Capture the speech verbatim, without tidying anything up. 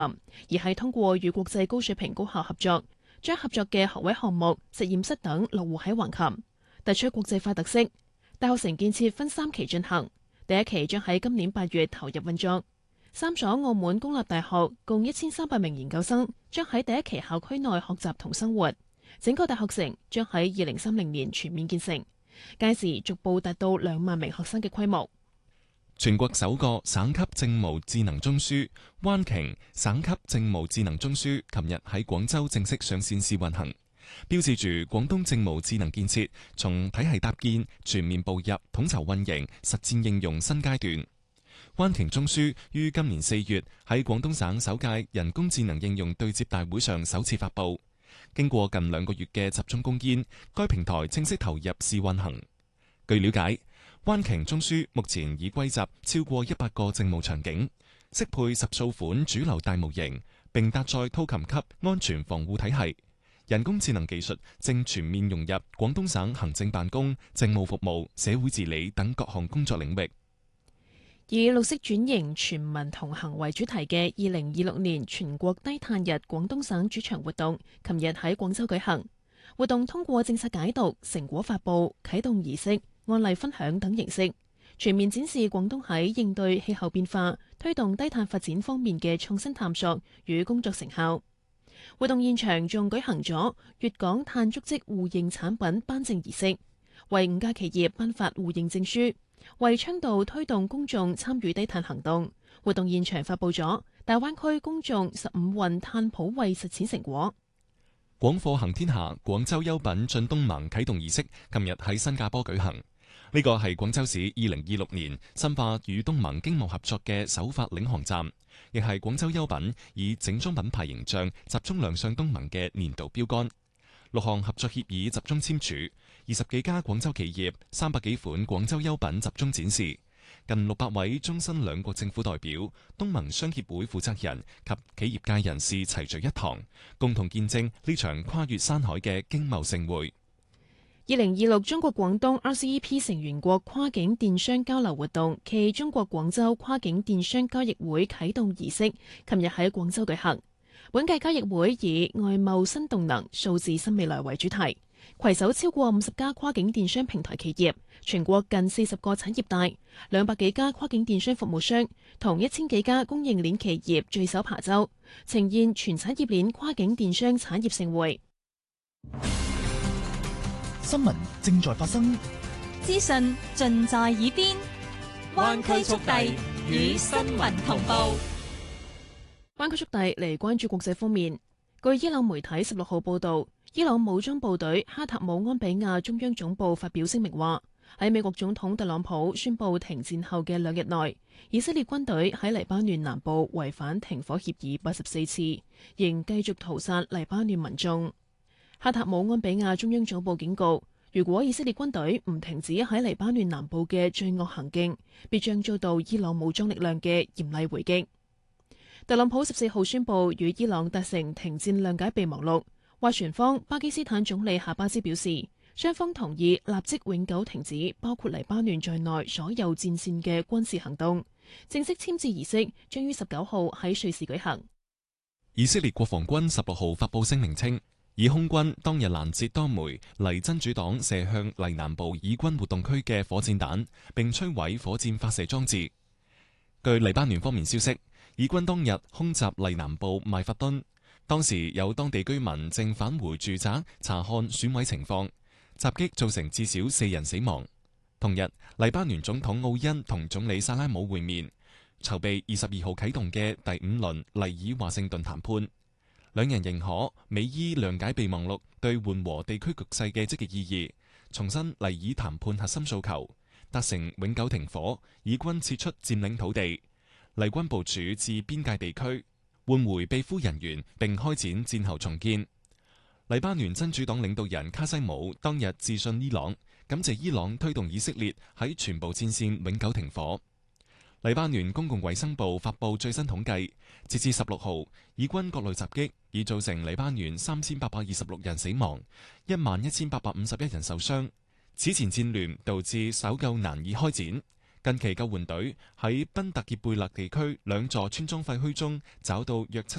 而係通過與國際高水平高校合作，將合作嘅學位項目、實驗室等落戶喺橫琴，突出國際化特色。大學城建設分三期進行，第一期將喺今年八月投入運作。三所澳門公立大學共一千三百名研究生將喺第一期校區內學習同生活。整個大學城將喺二零三零年全面建成，屆時逐步達到兩萬名學生嘅規模。 全國首個省級政務智能中樞灣鯨省級政務智能中樞琴日喺廣州正式上線試運行，標誌住廣東政務智能建設從體系搭建全面步入統籌運營實戰應用新階段。灣鯨中樞於今年四月喺廣東省首屆人工智能應用對接大會上首次發布，經過近兩個月嘅集中攻堅，該平台正式投入試運行。據了解，灣鯨中樞目前已歸集超過一百個政務場景，適配十數款主流大模型，並搭載濤琴級安全防護體系。人工智能技術正全面融入廣東省行政辦公、政務服務、社會治理等各項工作領域。 以綠色轉型全民同行為主題嘅二零二六年全國低碳日廣東省主場活動，琴日喺廣州舉行。活動通過政策解讀、成果發佈、啟動儀式、案例分享等形式，全面展示廣東喺應對氣候變化、推動低碳發展方面嘅創新探索與工作成效。活動現場仲舉行咗粵港碳足跡互認產品頒證儀式，為五家企業頒發互認證書，為倡導推動公眾參與低碳行動。活動現場發佈咗大灣區公眾十五運碳普惠實踐成果。 廣貨行天下廣州優品進東盟啟動儀式琴日喺新加坡舉行，呢個係廣州市二零二六年深化與東盟經貿合作嘅首發領航站，亦係廣州優品以整裝品牌形象集中亮相東盟嘅年度標杆。六項合作協議集中簽署，二十幾家廣州企業、三百幾款廣州優品集中展示，近六百位終身兩國政府代表、東盟商協會負責人及企業界人士齊聚一堂，共同見證呢場跨越山海嘅經貿盛會。 二零二六中國廣東 R C E P 成員國跨境電商交流活動暨中國廣州跨境電商交易會啟動儀式，琴日喺廣州舉行。本屆交易會以外貿新動能、數字新未來為主題，攜手超過五十家跨境電商平台企業、全國近四十個產業帶、兩百幾家跨境電商服務商同一千幾家供應鏈企業聚首琶洲，呈現全產業鏈跨境電商產業盛會。 新聞正在發生， 資訊盡在耳邊，灣區速遞與新聞同步。 灣區速遞嚟關注國際方面。據伊朗媒體十六號報導，伊朗武裝部隊哈塔姆安比亞中央總部發表聲明話，喺美國總統特朗普宣布停戰後嘅兩日內，以色列軍隊喺黎巴嫩南部違反停火協議八十四次，仍繼續屠殺黎巴嫩民眾。哈塔姆安比亞中央總部警告，如果以色列軍隊唔停止喺黎巴嫩南部嘅罪惡行徑，必將遭到伊朗武裝力量嘅嚴厲回擊。特朗普十四號宣布與伊朗達成停戰諒解備忘錄，斡旋方巴基斯坦總理夏巴茲表示，雙方同意立即永久停止包括黎巴嫩在內所有戰線嘅軍事行動。正式簽字儀式將於十九號喺瑞士舉行。 以色列國防軍十六號發布聲明稱，以空軍當日攔截多枚黎真主黨射向黎南部以軍活動區嘅火箭彈，並摧毀火箭發射裝置。據黎巴嫩方面消息，以軍當日空襲黎南部邁法敦，當時有當地居民正返回住宅查看損毀情況，襲擊造成至少四人死亡。同日，黎巴嫩總統奧恩同總理薩拉姆會面，籌備二十二號啟動嘅第五輪黎爾華盛頓談判。兩人認可美伊諒解備忘錄對緩和地區局勢嘅積極意義，重申黎爾談判核心訴求，達成永久停火，以軍撤出佔領土地，黎軍部署至邊界地區，換回被俘人員，並開展戰後重建。黎巴嫩真主黨領導人卡西姆當日致信伊朗，感謝伊朗推動以色列喺全部戰線永久停火。黎巴嫩公共衛生部發布最新統計，截至十六號，以軍各類襲擊已造成黎巴嫩三千八百二十六人死亡，一萬一千八百五十一人受傷。此前戰亂導致搜救難以開展， 近期救援隊喺賓特傑貝勒地區兩座村莊廢墟中找到約七